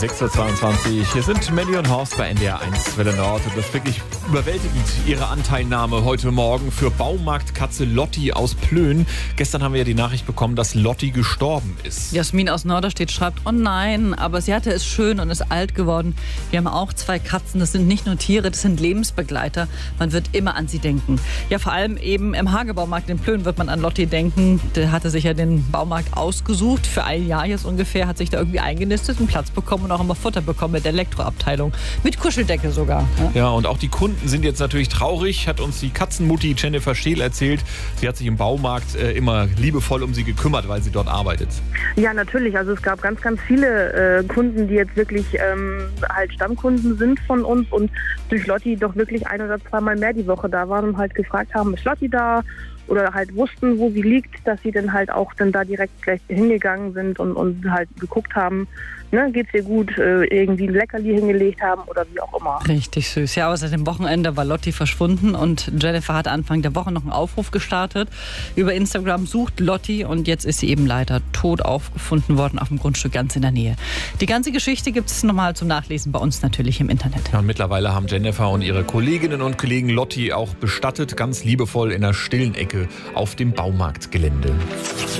6:22 Uhr. Hier sind Melly und Horst bei NDR 1 Welle Nord. Und das ist wirklich überwältigend, ihre Anteilnahme heute Morgen für Baumarktkatze Lotti aus Plön. Gestern haben wir ja die Nachricht bekommen, dass Lotti gestorben ist. Jasmin aus Norderstedt schreibt, oh nein, aber sie hatte es schön und ist alt geworden. Wir haben auch 2 Katzen, das sind nicht nur Tiere, das sind Lebensbegleiter. Man wird immer an sie denken. Ja, vor allem eben im Hagebaumarkt in Plön wird man an Lotti denken. Der hatte sich ja den Baumarkt ausgesucht, für ein Jahr jetzt ungefähr, hat sich da irgendwie eingenistet, einen Platz bekommen und auch immer Futter bekommen mit der Elektroabteilung. Mit Kuscheldecke sogar. Ja, und auch die Kunden sind jetzt natürlich traurig, hat uns die Katzenmutti Jennifer Scheel erzählt. Sie hat sich im Baumarkt immer liebevoll um sie gekümmert, weil sie dort arbeitet. Ja, natürlich. Also es gab ganz, ganz viele Kunden, die jetzt wirklich halt Stammkunden sind von uns und durch Lotti doch wirklich 1 oder 2 Mal mehr die Woche da waren und halt gefragt haben, ist Lotti da? Oder halt wussten, wo sie liegt, dass sie dann halt auch dann da direkt gleich hingegangen sind und halt geguckt haben, ne, geht's ihr gut, irgendwie ein Leckerli hingelegt haben oder wie auch immer. Richtig süß. Ja, aber seit dem Wochenende war Lotti verschwunden und Jennifer hat Anfang der Woche noch einen Aufruf gestartet. Über Instagram sucht Lotti und jetzt ist sie eben leider tot aufgefunden worden auf dem Grundstück ganz in der Nähe. Die ganze Geschichte gibt es nochmal zum Nachlesen bei uns natürlich im Internet. Ja, und mittlerweile haben Jennifer und ihre Kolleginnen und Kollegen Lotti auch bestattet, ganz liebevoll in einer stillen Ecke auf dem Baumarktgelände.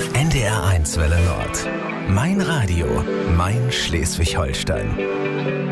NDR 1 Welle Nord. Mein Radio, mein Schleswig-Holstein.